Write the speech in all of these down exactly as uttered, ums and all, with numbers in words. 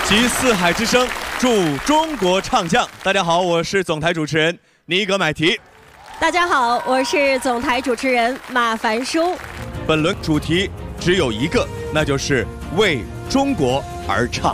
集四海之声，祝中国唱将。大家好，我是总台主持人尼格买提。 大家好，我是总台主持人马凡舒。 本轮主题只有一个，那就是为中国而唱。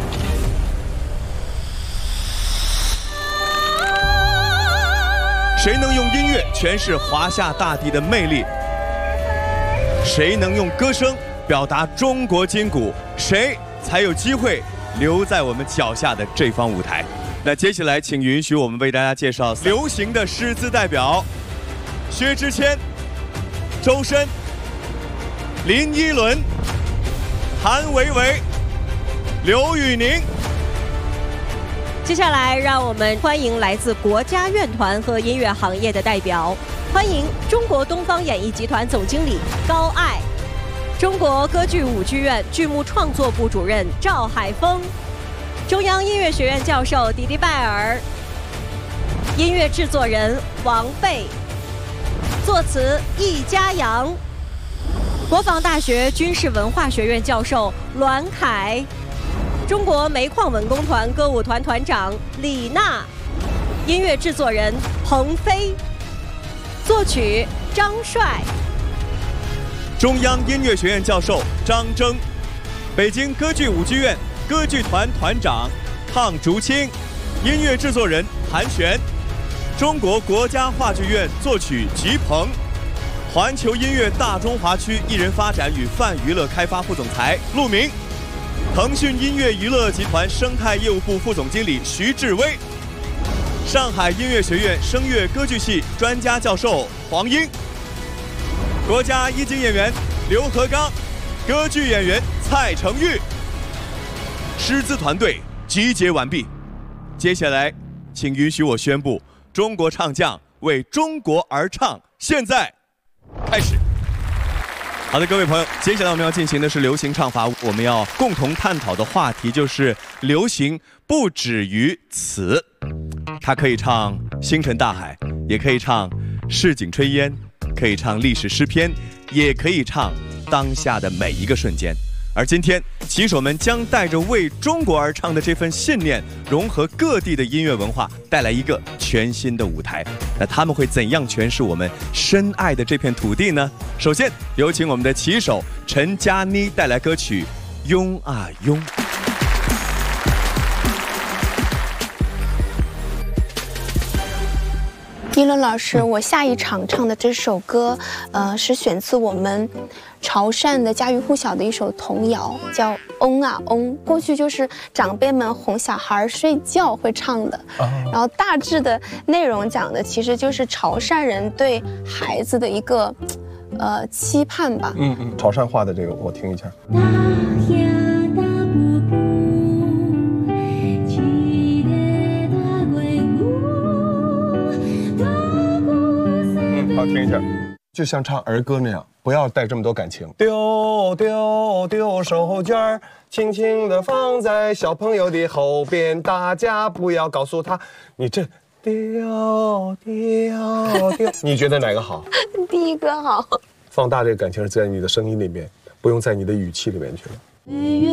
谁能用音乐诠释华夏大地的魅力？谁能用歌声表达中国筋骨？谁才有机会留在我们脚下的这方舞台？那接下来，请允许我们为大家介绍流行的诗词代表：薛之谦、周深、林依轮、韩维维、刘宇宁。 接下来，让我们欢迎来自国家乐团和音乐行业的代表，欢迎中国东方演艺集团总经理高爱，中国歌剧舞剧院剧目创作部主任赵海峰，中央音乐学院教授迪迪拜尔，音乐制作人王贝，作词易家扬，国防大学军事文化学院教授栾凯，中国煤矿文工团歌舞团团长李娜，音乐制作人彭飞，作曲张帅， 中央音乐学院教授张征，北京歌剧舞剧院歌剧团团长邝竹清，音乐制作人韩璇，中国国家话剧院作曲吉鹏，环球音乐大中华区艺人发展与泛娱乐开发副总裁陆明，腾讯音乐娱乐集团生态业务部副总经理徐志威，上海音乐学院声乐歌剧系专家教授黄英，国家一级演员刘和刚，歌剧演员蔡成玉。师资团队集结完毕，接下来，请允许我宣布，中国唱将为中国而唱，现在开始。好的，各位朋友，接下来我们要进行的是流行唱法，我们要共同探讨的话题就是流行不止于此。它可以唱星辰大海，也可以唱市井炊烟，可以唱历史诗篇，也可以唱当下的每一个瞬间。而今天，棋手们将带着为中国而唱的这份信念，融合各地的音乐文化，带来一个全新的舞台。那他们会怎样诠释我们深爱的这片土地呢？首先，有请我们的棋手陈佳妮带来歌曲《拥啊拥》。 一轮老师，我下一场唱的这首歌，呃，是选自我们潮汕的家喻户晓的一首童谣，叫《嗡啊嗡》。过去就是长辈们哄小孩睡觉会唱的，然后大致的内容讲的其实就是潮汕人对孩子的一个，呃，期盼吧。 嗯嗯，潮汕话的这个我听一下。好，听一下，就像唱儿歌那样，不要带这么多感情。丢丢丢手绢儿，轻轻地放在小朋友的后边，大家不要告诉他，你这丢丢丢，你觉得哪个好？ 第一个好。 放大这个感情是在你的声音里面，不用在你的语气里面去了。